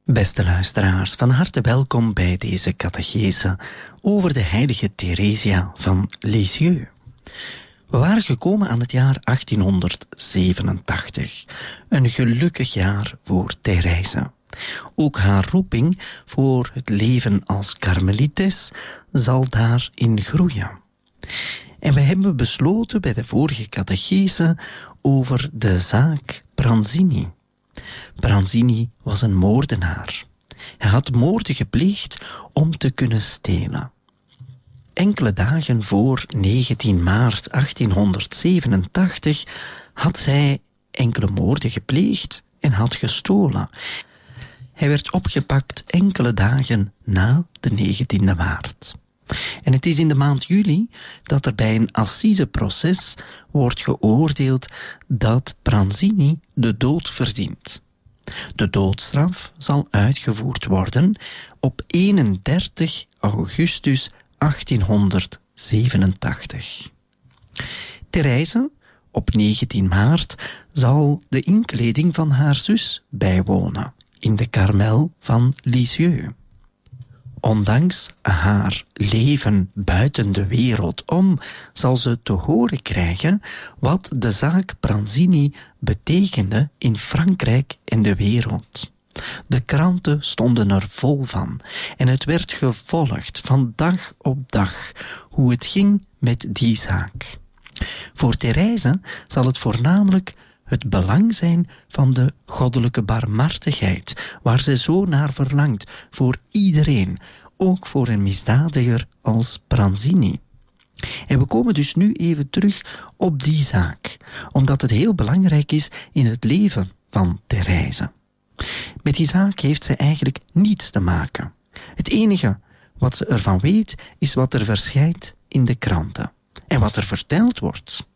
Beste luisteraars, van harte welkom bij deze catechese over de heilige Theresia van Lisieux. We waren gekomen aan het jaar 1887, een gelukkig jaar voor Therese. Ook haar roeping voor het leven als karmelites zal daarin groeien. En we hebben besloten bij de vorige catechese over de zaak Pranzini. Pranzini was een moordenaar. Hij had moorden gepleegd om te kunnen stelen. Enkele dagen voor 19 maart 1887 had hij enkele moorden gepleegd en had gestolen. Hij werd opgepakt enkele dagen na de 19e maart. En het is in de maand juli dat er bij een assiseproces wordt geoordeeld dat Pranzini de dood verdient. De doodstraf zal uitgevoerd worden op 31 augustus 1887. Therese, op 19 maart, zal de inkleding van haar zus bijwonen in de Karmel van Lisieux. Ondanks haar leven buiten de wereld om, zal ze te horen krijgen wat de zaak Pranzini betekende in Frankrijk en de wereld. De kranten stonden er vol van en het werd gevolgd van dag op dag hoe het ging met die zaak. Voor Therese zal het voornamelijk het belang zijn van de goddelijke barmhartigheid, waar ze zo naar verlangt voor iedereen, ook voor een misdadiger als Pranzini. En we komen dus nu even terug op die zaak, omdat het heel belangrijk is in het leven van Therese. Met die zaak heeft ze eigenlijk niets te maken. Het enige wat ze ervan weet, is wat er verschijnt in de kranten en wat er verteld wordt.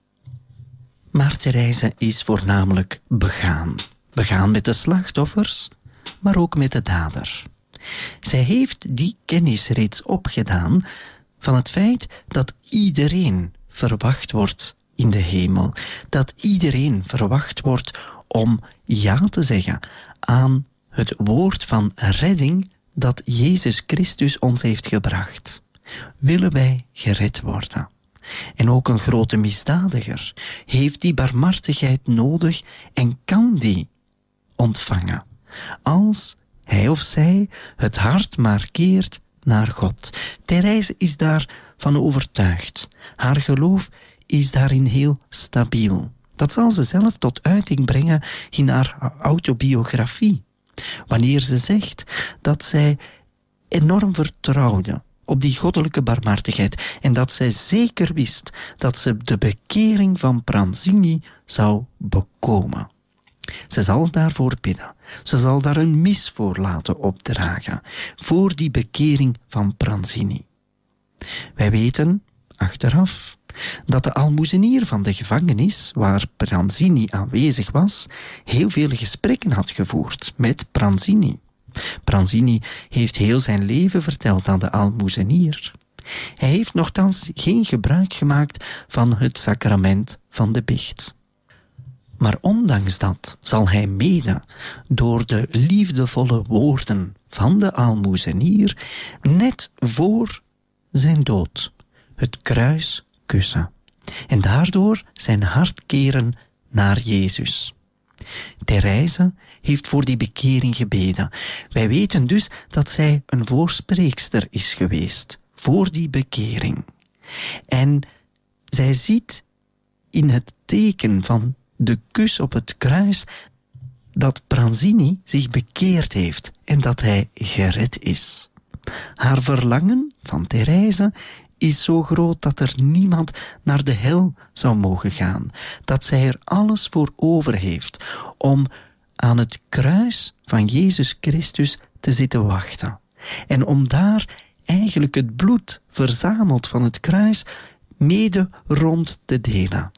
Maar Therese is voornamelijk begaan. Begaan met de slachtoffers, maar ook met de dader. Zij heeft die kennis reeds opgedaan van het feit dat iedereen verwacht wordt in de hemel. Dat iedereen verwacht wordt om ja te zeggen aan het woord van redding dat Jezus Christus ons heeft gebracht. Willen wij gered worden? En ook een grote misdadiger heeft die barmhartigheid nodig en kan die ontvangen, als hij of zij het hart maar keert naar God. Therese is daarvan overtuigd. Haar geloof is daarin heel stabiel. Dat zal ze zelf tot uiting brengen in haar autobiografie, wanneer ze zegt dat zij enorm vertrouwde op die goddelijke barmhartigheid en dat zij zeker wist dat ze de bekering van Pranzini zou bekomen. Ze zal daarvoor bidden. Ze zal daar een mis voor laten opdragen, voor die bekering van Pranzini. Wij weten, achteraf, dat de aalmoezenier van de gevangenis, waar Pranzini aanwezig was, heel veel gesprekken had gevoerd met Pranzini. Pranzini heeft heel zijn leven verteld aan de aalmoezenier. Hij heeft nochtans geen gebruik gemaakt van het sacrament van de biecht. Maar ondanks dat zal hij mede door de liefdevolle woorden van de aalmoezenier net voor zijn dood het kruis kussen en daardoor zijn hart keren naar Jezus. Therese heeft voor die bekering gebeden. Wij weten dus dat zij een voorspreekster is geweest voor die bekering. En zij ziet in het teken van de kus op het kruis dat Pranzini zich bekeerd heeft en dat hij gered is. Haar verlangen van Therese is zo groot dat er niemand naar de hel zou mogen gaan, dat zij er alles voor over heeft om aan het kruis van Jezus Christus te zitten wachten en om daar eigenlijk het bloed verzameld van het kruis mede rond te delen.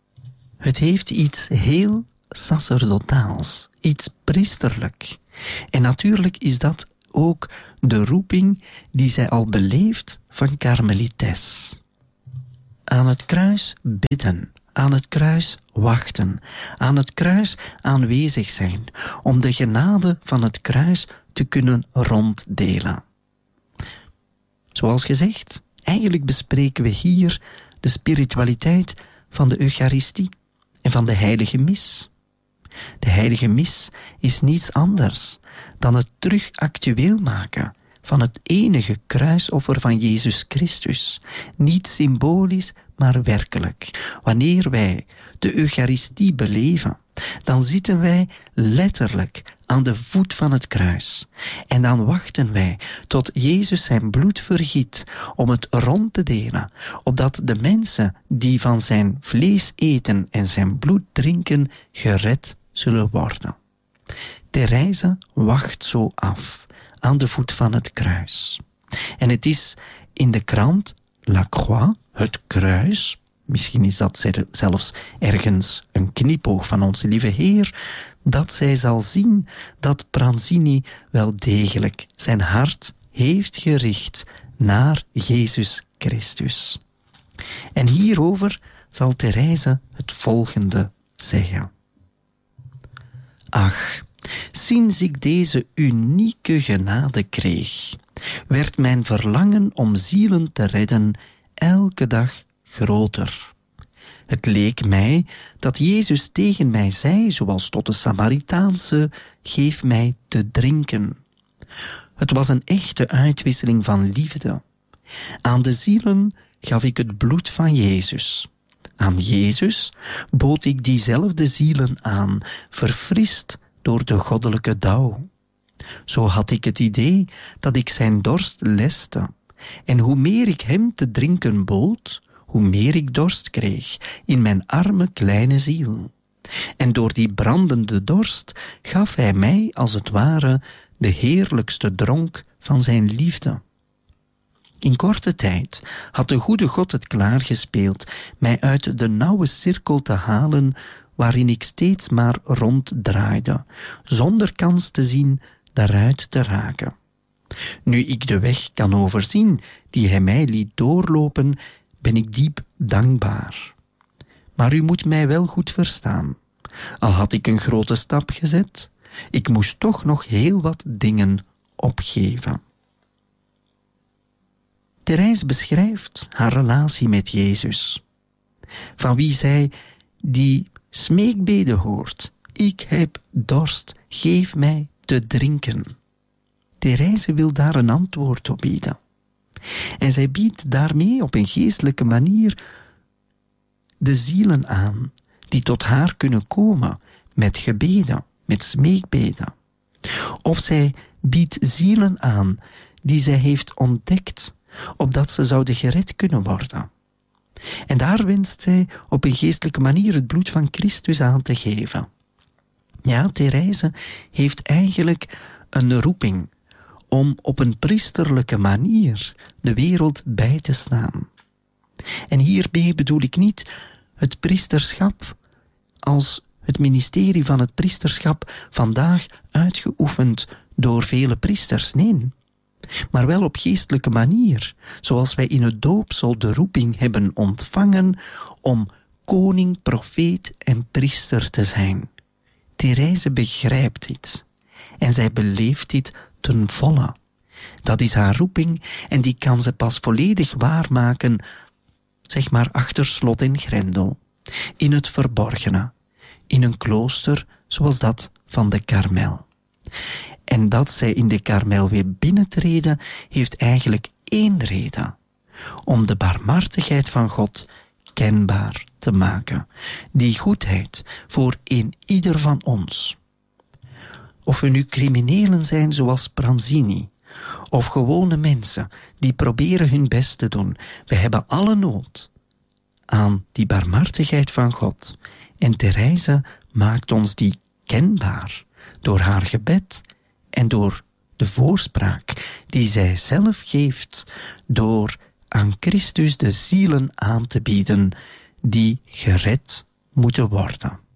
Het heeft iets heel sacerdotaals, iets priesterlijk. En natuurlijk is dat ook de roeping die zij al beleeft van karmelites. Aan het kruis bidden, aan het kruis wachten, aan het kruis aanwezig zijn, om de genade van het kruis te kunnen ronddelen. Zoals gezegd, eigenlijk bespreken we hier de spiritualiteit van de Eucharistie en van de heilige mis. De heilige mis is niets anders dan het terug actueel maken van het enige kruisoffer van Jezus Christus. Niet symbolisch, maar werkelijk. Wanneer wij de Eucharistie beleven, dan zitten wij letterlijk aan de voet van het kruis. En dan wachten wij tot Jezus zijn bloed vergiet om het rond te delen, opdat de mensen die van zijn vlees eten en zijn bloed drinken, gered zullen worden. Therese wacht zo af aan de voet van het kruis. En het is in de krant La Croix, het kruis, misschien is dat zelfs ergens een knipoog van onze lieve Heer, dat zij zal zien dat Pranzini wel degelijk zijn hart heeft gericht naar Jezus Christus. En hierover zal Therese het volgende zeggen. Ach, sinds ik deze unieke genade kreeg, werd mijn verlangen om zielen te redden elke dag groter. Het leek mij dat Jezus tegen mij zei, zoals tot de Samaritaanse, geef mij te drinken. Het was een echte uitwisseling van liefde. Aan de zielen gaf ik het bloed van Jezus. Aan Jezus bood ik diezelfde zielen aan, verfrist door de goddelijke dauw. Zo had ik het idee dat ik zijn dorst leste. En hoe meer ik hem te drinken bood, hoe meer ik dorst kreeg in mijn arme kleine ziel. En door die brandende dorst gaf hij mij, als het ware, de heerlijkste dronk van zijn liefde. In korte tijd had de goede God het klaargespeeld mij uit de nauwe cirkel te halen waarin ik steeds maar ronddraaide, zonder kans te zien daaruit te raken. Nu ik de weg kan overzien die hij mij liet doorlopen, ben ik diep dankbaar. Maar u moet mij wel goed verstaan. Al had ik een grote stap gezet, ik moest toch nog heel wat dingen opgeven. Therese beschrijft haar relatie met Jezus, van wie zij die smeekbede hoort. Ik heb dorst, geef mij te drinken. Therese wil daar een antwoord op bieden. En zij biedt daarmee op een geestelijke manier de zielen aan die tot haar kunnen komen met gebeden, met smeekbeden. Of zij biedt zielen aan die zij heeft ontdekt, opdat ze zouden gered kunnen worden. En daar wenst zij op een geestelijke manier het bloed van Christus aan te geven. Ja, Therese heeft eigenlijk een roeping om op een priesterlijke manier de wereld bij te staan. En hiermee bedoel ik niet het priesterschap als het ministerie van het priesterschap vandaag uitgeoefend door vele priesters, nee. Maar wel op geestelijke manier, zoals wij in het doopsel de roeping hebben ontvangen om koning, profeet en priester te zijn. Therese begrijpt dit en zij beleeft dit ten volle. Dat is haar roeping en die kan ze pas volledig waarmaken, zeg maar achter slot en grendel, in het verborgene, in een klooster zoals dat van de Karmel. En dat zij in de Karmel weer binnentreden, heeft eigenlijk één reden: om de barmhartigheid van God kenbaar te maken. Die goedheid voor een ieder van ons. Of we nu criminelen zijn zoals Pranzini, of gewone mensen die proberen hun best te doen, we hebben alle nood aan die barmhartigheid van God. En Therese maakt ons die kenbaar door haar gebed en door de voorspraak die zij zelf geeft, door aan Christus de zielen aan te bieden die gered moeten worden.